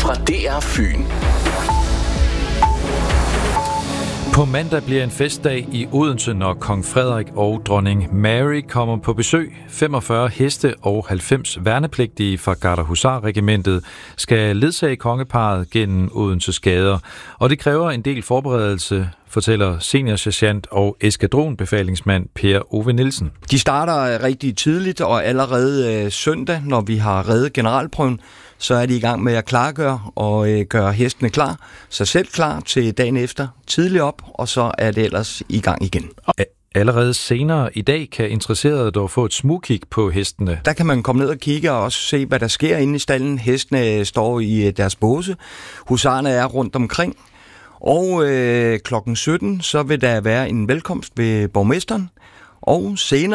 fra DR Fyn. På mandag bliver en festdag i Odense, når kong Frederik og dronning Mary kommer på besøg. 45 heste og 90 værnepligtige fra Gardehusarregimentet skal ledsage kongeparret gennem Odenses gader. Og det kræver en del forberedelse, fortæller seniorsergeant og eskadronbefalingsmand Per Ove Nielsen. De starter rigtig tidligt, og allerede søndag, når vi har reddet generalprøven, så er de i gang med at klargøre og gøre hestene klar, sig selv klar til dagen efter, tidligt op, og så er det ellers i gang igen. Allerede senere i dag kan interesserede dog få et smugkig på hestene. Der kan man komme ned og kigge og også se, hvad der sker inde i stallen. Hestene står i deres båse, husarerne er rundt omkring, og klokken 17, så vil der være en velkomst ved borgmesteren, og senere